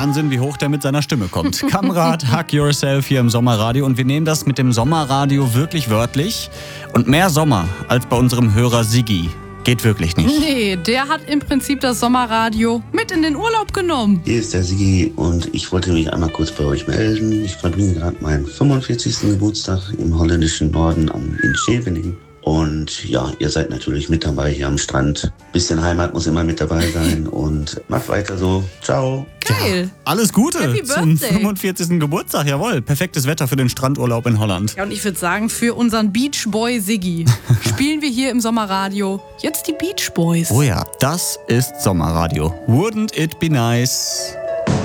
Wahnsinn, wie hoch der mit seiner Stimme kommt. Kamrat, Hug Yourself hier im Sommerradio. Und wir nehmen das mit dem Sommerradio wirklich wörtlich. Und mehr Sommer als bei unserem Hörer Siggi geht wirklich nicht. Nee, der hat im Prinzip das Sommerradio mit in den Urlaub genommen. Hier ist der Siggi und ich wollte mich einmal kurz bei euch melden. Ich verbringe gerade meinen 45. Geburtstag im holländischen Norden in Scheveningen. Und ja, ihr seid natürlich mit dabei hier am Strand. Bisschen Heimat muss immer mit dabei sein und macht weiter so. Ciao. Geil. Alles Gute Happy zum Birthday. 45. Geburtstag, jawohl. Perfektes Wetter für den Strandurlaub in Holland. Ja, und ich würde sagen, für unseren Beach Boy Siggi spielen wir hier im Sommerradio jetzt die Beach Boys. Oh ja, das ist Sommerradio. Wouldn't it be nice?